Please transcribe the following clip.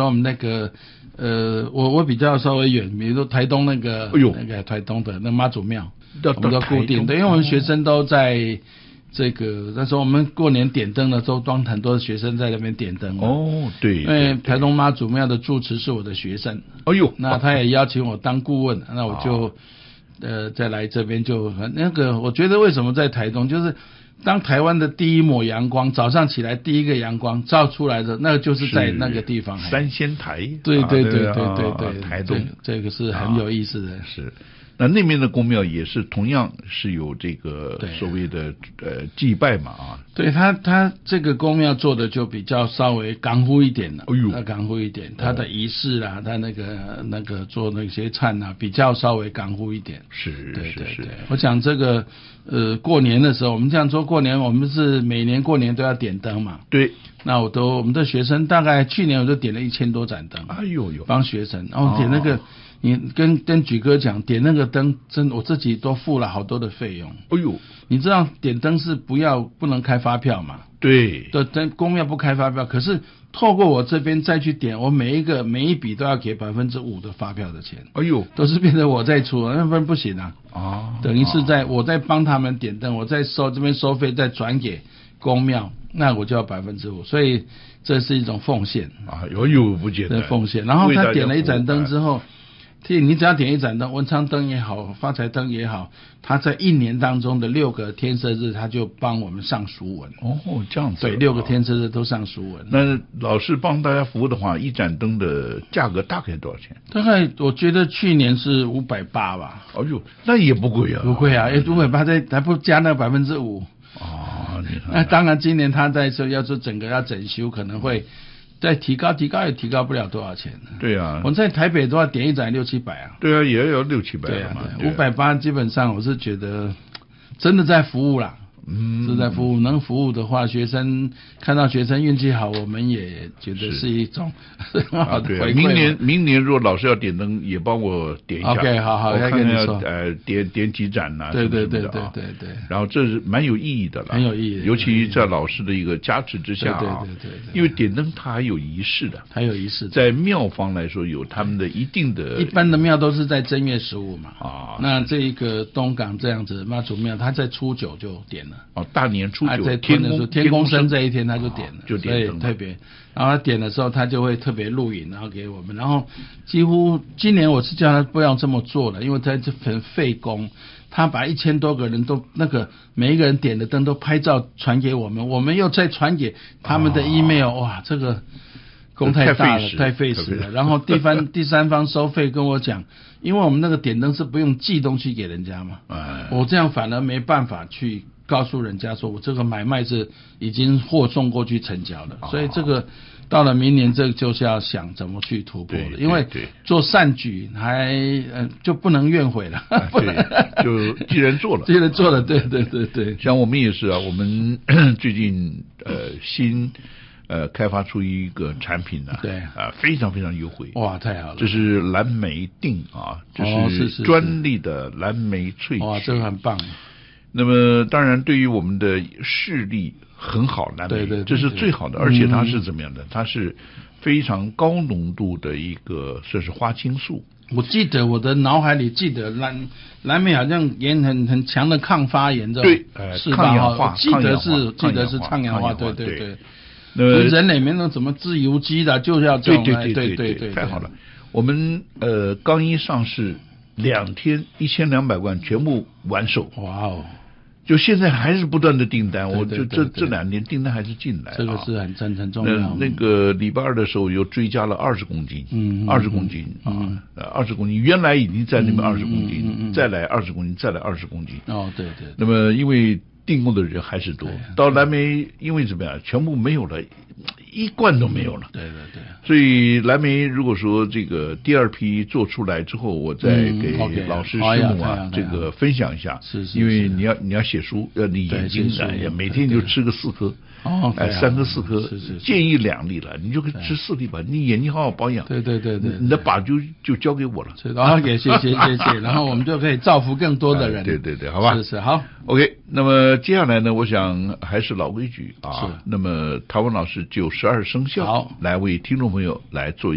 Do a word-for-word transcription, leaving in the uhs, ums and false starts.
我们那个呃，我我比较稍微远，比如说台东那个，哎呦，那个台东的那妈祖庙，我们都固定的，因为我们学生都在这个那时候我们过年点灯的时候，装很多学生在那边点灯。 哦，对， 因为台东妈祖庙的住持是我的学生。 哎呦， 那他也邀请我当顾问，那我就、哦、呃再来这边就那个，我觉得为什么在台东，就是当台湾的第一抹阳光，早上起来第一个阳光照出来的，那个就是在那个地方。 三仙台。 对对对对对 对, 对, 对，台东、 这个，这个是很有意思的。 啊、是。那那边的宫庙也是同样是有这个所谓的呃祭拜嘛啊， 对他他这个宫庙做的就比较稍微港呼一点了， 哎呦， 港呼一点，他的仪式啦，他那个那个做那些忏啊，比较稍微港呼一点。 是， 对对是对，我讲这个呃过年的时候，我们这样说过年，我们是每年过年都要点灯嘛， 对， 那我都我们的学生大概去年我就点了一千多盏灯， 哎呦呦， 帮学生，然后点那个。哦你跟跟举哥讲，点那个灯，真我自己都付了好多的费用。 哎呦， 你知道点灯是不要不能开发票嘛？ 对， 对，灯公庙不开发票，可是透过我这边再去点，我每一个每一笔都要给百分之五的发票的钱。 哎呦， 都是变成我在出，那不然不行啊。 啊， 等于是在我在帮他们点灯，我在收这边收费，再转给公庙，那我就要百分之五，所以这是一种奉献啊，有有不简单奉献。然后他点了一盏灯之后。你只要点一盏灯，文昌灯也好，发财灯也好，他在一年当中的六个天赦日，他就帮我们上书文。 哦，这样子。 对，六个天赦日都上书文。 那老师帮大家服务的话，一盏灯的价格大概多少钱？ 大概我觉得去年是五百八吧。 哦呦，那也不贵啊。 不贵啊，五百八再还不加那百分之五。 哦，你看。 那当然，今年他在说要说整个要整修，可能会。再提高，提高也提高不了多少钱。 对啊， 我在台北都要点一盏六七百啊。 对啊，也要六七百了嘛。 五百八基本上我是觉得真的在服务啦。嗯，是在服务，能服务的话，学生看到学生运气好，我们也觉得是一种很好的回馈。 明年明年如果老师要点灯，也帮我点一下。 OK， 好好， 我看看要说呃点点几盏呐、啊。 对对对对对对。 然后这是蛮有意义的了， 很有意义， 尤其在老师的一个加持之下啊。 对对对对。 因为点灯它还有仪式的， 还有仪式， 在庙方来说有他们的一定的。 一般的庙都是在正月十五嘛。 啊。 那这一个东港这样子妈祖庙，他在初九就点了。 哦，大年初九， 在天公天公生这一天他就点了， 就点灯特别。然后他点的时候，他就会特别录影，然后给我们。然后几乎今年我是叫他不要这么做了，因为他这很费工。他把一千多个人都那个每一个人点的灯都拍照传给我们，我们又再传给他们的 email，、哦、哇，这个工太大了，太费时了。然后第三第三方收费跟我讲，因为我们那个点灯是不用寄东西给人家嘛， 哎、 我这样反而没办法去告诉人家说我这个买卖是已经货送过去成交了， 哦、 所以这个到了明年这个就是要想怎么去突破了，因为做善举还呃就不能怨悔了， 对，就既然做了， 既然做了，对对对对。 像我们也是啊，我们最近呃新呃开发出一个产品呢、啊， 对啊、呃、非常非常优惠， 哇太好了， 这是蓝莓锭啊，这是专利的蓝莓萃取， 哇这个很棒。 那么当然对于我们的视力很好，蓝莓对对对对， 这是最好的，而且它是怎么样的、嗯、它是非常高浓度的一个这是花青素。 我记得我的脑海里记得蓝蓝莓好像也很很强的抗发炎的， 对，呃， 是抗氧化， 记得是记得是抗氧化，对对对。 那人里面那怎么自由基的，就是要这种， 对对对对对， 太好了。我们呃刚一上市两天一千两百万全部完售， 哇哦！ 就现在还是不断的订单， 对对对对我就这这两年订单还是进来、啊， 这个是很很很重要。 那那个礼拜二的时候又追加了二十公斤， 嗯， 二十公斤啊，二十公斤，原来已经在那边二十公斤， 嗯嗯嗯、 再来二十公斤，再来二十公斤。 哦，对 对, 对。 那么因为订购的人还是多，到蓝莓因为怎么样，全部没有了。一罐都没有了， 对对对， 所以蓝莓如果说这个第二批做出来之后，我再给老师师母啊这个分享一下， 是是， 因为你要你要写书，要你眼睛哎呀，每天就吃个四颗， 哦， 哎三颗四颗， 是是， 建议两粒了，你就可以吃四粒吧，你眼睛好好保养， 对对对对， 你的把就就交给我了， 然后给谢谢谢谢，然后我们就可以造福更多的人， 对对对，好吧， 是是好 ，OK， 那么接下来呢，我想还是老规矩啊，那么台湾老师就十二生肖来为听众朋友来做一